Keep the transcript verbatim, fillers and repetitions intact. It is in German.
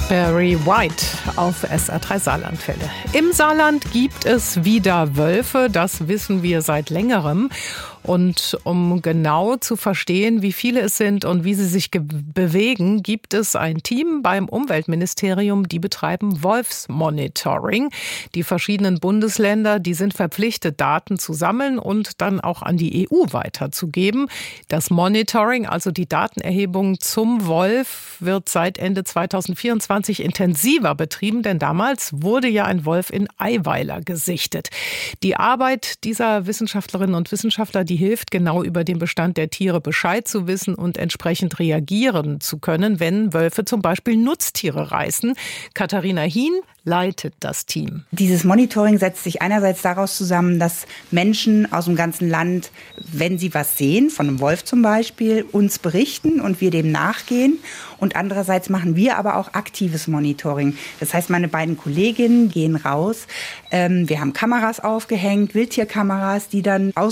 Barry White auf S R drei Saarlandwelle. Im Saarland gibt es wieder Wölfe, das wissen wir seit längerem. Und um genau zu verstehen, wie viele es sind und wie sie sich bewegen, gibt es ein Team beim Umweltministerium, die betreiben Wolfsmonitoring. Die verschiedenen Bundesländer, die sind verpflichtet, Daten zu sammeln und dann auch an die E U weiterzugeben. Das Monitoring, also die Datenerhebung zum Wolf, wird seit Ende zweitausendvierundzwanzig intensiver betrieben, denn damals wurde ja ein Wolf in Eiweiler gesichtet. Die Arbeit dieser Wissenschaftlerinnen und Wissenschaftler, die hilft, genau über den Bestand der Tiere Bescheid zu wissen und entsprechend reagieren zu können, wenn Wölfe zum Beispiel Nutztiere reißen. Katharina Hien leitet das Team. Dieses Monitoring setzt sich einerseits daraus zusammen, dass Menschen aus dem ganzen Land, wenn sie was sehen, von einem Wolf zum Beispiel, uns berichten und wir dem nachgehen. Und andererseits machen wir aber auch aktives Monitoring. Das heißt, meine beiden Kolleginnen gehen raus. Ähm, wir haben Kameras aufgehängt, Wildtierkameras, die dann aus